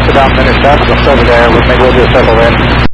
about minute steps, just over there. Maybe we'll do a circle in.